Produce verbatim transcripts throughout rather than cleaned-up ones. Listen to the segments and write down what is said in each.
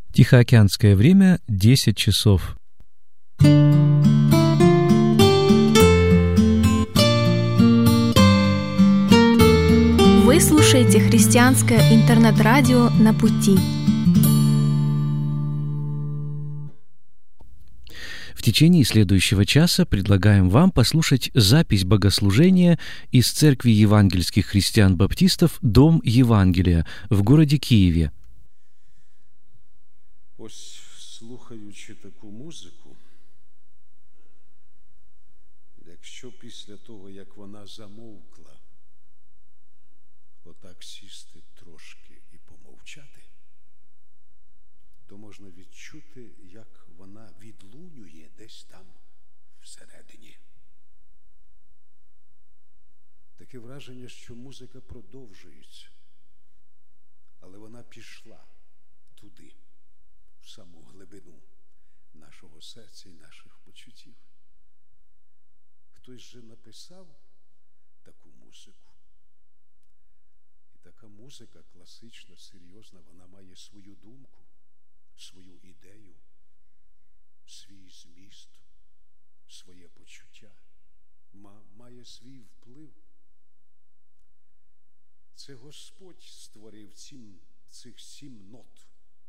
Тихоокеанское время — десять часов. Вы слушаете христианское интернет-радио «На пути». В течение следующего часа предлагаем вам послушать запись богослужения из Церкви евангельских христиан-баптистов «Дом Євангелія» в городі Києві. Ось, слухаючи таку музику, якщо після того, як вона замовкла, отак сісти трошки і помовчати, то можна відчути, як вона відлунює десь там всередині. Таке враження, що музика продовжується, але вона пішла туди, в саму глибину нашого серця і наших почуттів. Хтось же написав таку музику. І така музика класична, серйозна, вона має свою думку, свою ідею, свій зміст, своє почуття, має свій вплив. Це Господь створив цим, цих сім нот.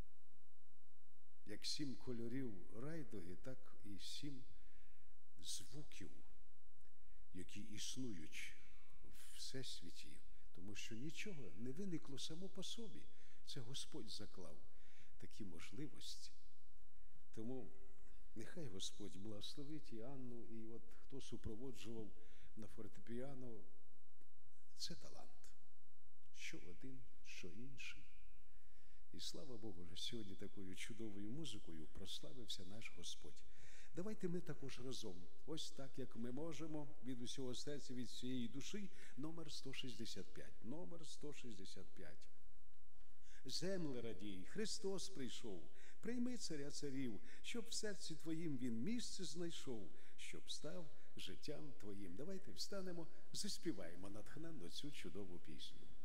Як сім кольорів райдуги, так і сім звуків, які існують в всесвіті, тому що нічого не виникло само по собі. Це Господь заклав такі можливості. Тому нехай Господь благословить і Анну, і от хто супроводжував на фортепіано, це талант. Що один, що інший. І слава Богу, що сьогодні такою чудовою музикою прославився наш Господь. Давайте ми також разом, ось так, як ми можемо, від усього серця, від всієї душі, номер сто шістдесят п'ять. Номер сто шістдесят п'ять. Земле радій, Христос прийшов, прийми царя царів, щоб в серці твоїм він місце знайшов, щоб став життям твоїм. Давайте встанемо, заспіваємо натхненно цю чудову пісню.